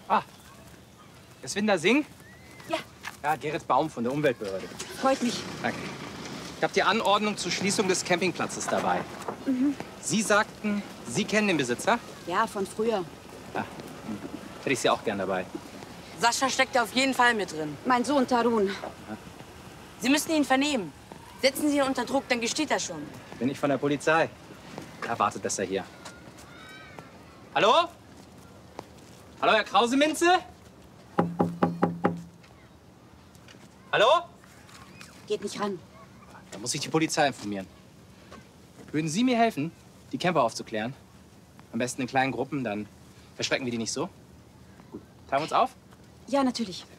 Ah, Jaswinder Singh? Ja. Ja, Gerrit Baum von der Umweltbehörde. Freut mich. Danke. Ich habe die Anordnung zur Schließung des Campingplatzes dabei. Sie sagten, Sie kennen den Besitzer? Ja, von früher. Hätte ich Sie auch gern dabei. Sascha steckt da auf jeden Fall mit drin. Mein Sohn Tarun. Sie müssen ihn vernehmen. Setzen Sie ihn unter Druck, dann gesteht er schon. Bin ich von der Polizei. Erwartet das er hier. Hallo? Hallo, Herr Krause-Minze? Hallo? Geht nicht ran. Da muss ich die Polizei informieren. Würden Sie mir helfen, die Camper aufzuklären? Am besten in kleinen Gruppen, dann verschrecken wir die nicht so. Gut, teilen wir uns auf? Ja, natürlich.